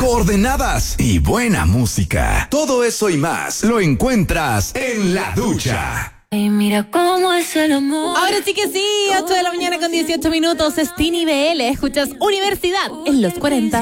coordenadas y buena música. Todo eso y más lo encuentras en La Ducha. Ay, mira cómo es el amor. Ahora sí que sí, 8 de la mañana con 18 minutos. Es Tini BL. Escuchas Universidad en los 40.